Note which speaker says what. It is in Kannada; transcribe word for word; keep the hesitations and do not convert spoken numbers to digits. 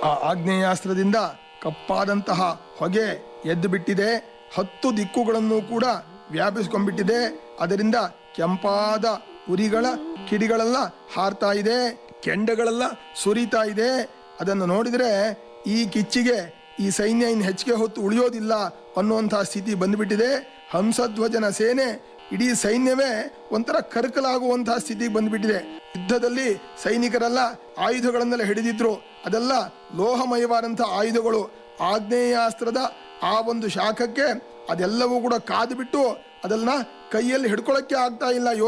Speaker 1: ಆ ಆಗ್ನೇಯಾಸ್ತ್ರದಿಂದ ಕಪ್ಪಾದಂತಹ ಹೊಗೆ ಎದ್ದು ಬಿಟ್ಟಿದೆ. ಹತ್ತು ದಿಕ್ಕುಗಳನ್ನು ಕೂಡ ವ್ಯಾಪಿಸ್ಕೊಂಡ್ಬಿಟ್ಟಿದೆ. ಅದರಿಂದ ಕೆಂಪಾದ ಉರಿಗಳ ಕಿಡಿಗಳೆಲ್ಲ ಹಾರ್ತಾ ಇದೆ, ಕೆಂಡಗಳೆಲ್ಲ ಸುರಿತಾ ಇದೆ. ಅದನ್ನು ನೋಡಿದರೆ ಈ ಕಿಚ್ಚಿಗೆ ಈ ಸೈನ್ಯ ಇನ್ನು ಹೆಚ್ಚಿಗೆ ಹೊತ್ತು ಉಳಿಯೋದಿಲ್ಲ ಅನ್ನುವಂತಹ ಸ್ಥಿತಿ ಬಂದುಬಿಟ್ಟಿದೆ. ಹಂಸಧ್ವಜನ ಸೇನೆ ಇಡೀ ಸೈನ್ಯವೇ ಒಂಥರ ಕರ್ಕಲಾಗುವಂತಹ ಸ್ಥಿತಿಗೆ ಬಂದುಬಿಟ್ಟಿದೆ. ಯುದ್ಧದಲ್ಲಿ ಸೈನಿಕರೆಲ್ಲ ಆಯುಧಗಳನ್ನೆಲ್ಲ ಹಿಡಿದಿದ್ರು. ಅದೆಲ್ಲ ಲೋಹಮಯವಾದಂತಹ ಆಯುಧಗಳು. ಆಗ್ನೇಯಾಸ್ತ್ರದ ಆ ಒಂದು ಶಾಖಕ್ಕೆ ಅದೆಲ್ಲವೂ ಕೂಡ ಕಾದು ಬಿಟ್ಟು ಅದನ್ನ ಕೈಯಲ್ಲಿ ಹಿಡ್ಕೊಳ್ಳೋಕ್ಕೆ ಆಗ್ತಾ ಇಲ್ಲ.